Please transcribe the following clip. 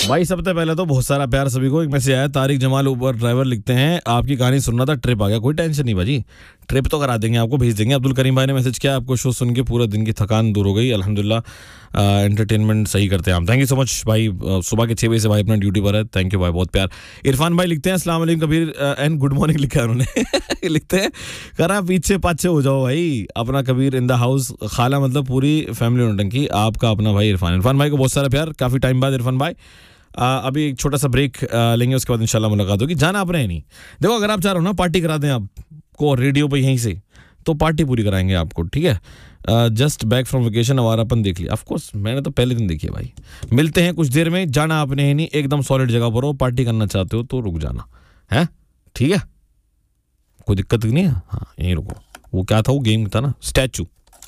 भाई सबसे पहले तो बहुत सारा प्यार सभी को। एक मैसेज आया, तारिक जमाल ऊबर ड्राइवर लिखते हैं, आपकी कहानी सुनना था, ट्रिप आ गया। कोई टेंशन नहीं भाजी, ट्रिप तो करा देंगे, आपको भेज देंगे। अब्दुल करीम भाई ने मैसेज किया, आपको शो सुन के पूरा दिन की थकान दूर हो गई, अल्हम्दुलिल्लाह, एंटरटेनमेंट सही करते हैं हम। थैंक यू सो मच भाई। सुबह के 6 बजे से भाई अपना ड्यूटी पर है। थैंक यू भाई, बहुत प्यार। इरफान भाई लिखते हैं, अस्सलाम वालेकुम कबीर एंड गुड मॉर्निंग लिखा है उन्होंने। लिखते हैं, करा पीछे पाछे हो जाओ भाई, अपना कबीर इन द हाउस, खाला मतलब पूरी फैमिली नौटंकी, आपका अपना भाई इरफान। इरफान भाई को बहुत सारा प्यार, काफ़ी टाइम बाद इरफान भाई। अभी एक छोटा सा ब्रेक लेंगे, उसके बाद इंशाल्लाह मुलाकात होगी। जाना आपने है नहीं। देखो, अगर आप चाह रहे हो ना पार्टी करा दें आपको रेडियो पे यहीं से, तो पार्टी पूरी कराएंगे आपको, ठीक है। Just back from vacation, Awarapan देख लिया। ऑफ कोर्स मैंने तो पहले दिन देखी है भाई। मिलते हैं कुछ देर में, जाना आपने है नहीं, एकदम सॉलिड जगह पर हो, पार्टी करना चाहते हो तो रुक जाना है, ठीक है, कोई दिक्कत नहीं है। हाँ यहीं रुको। वो क्या था, वो गेम था ना, स्टैचू।